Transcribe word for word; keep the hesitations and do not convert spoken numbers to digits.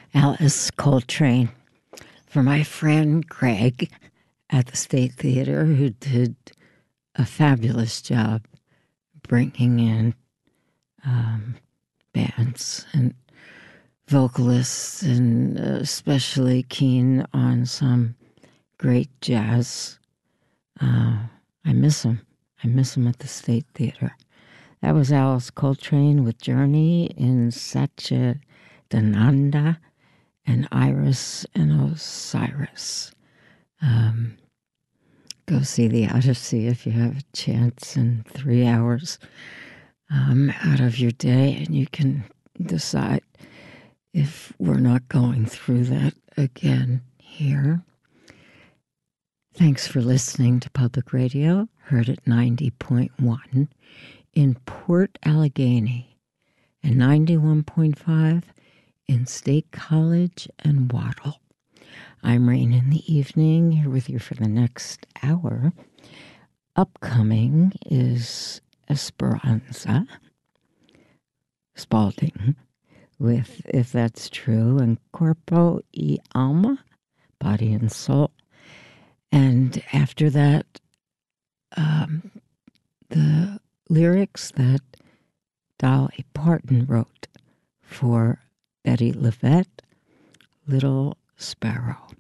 Alice Coltrane, for my friend Greg at the State Theater, who did a fabulous job bringing in um, bands and vocalists, and especially keen on some great jazz. Uh, I miss him. I miss him at the State Theater. That was Alice Coltrane with Journey in Satchidananda and Iris and Osiris. Um, go see the Odyssey if you have a chance in three hours um, out of your day, and you can decide if we're not going through that again here. Thanks for listening to Public Radio, heard at ninety point one in Port Allegheny and ninety-one point five in State College and Wattle. I'm Rain in the Evening, here with you for the next hour. Upcoming is Esperanza Spalding with If That's True and Corpo y Alma, Body and Soul. And after that, um, the lyrics that Dolly Parton wrote for Betty LaVette, Little Sparrow.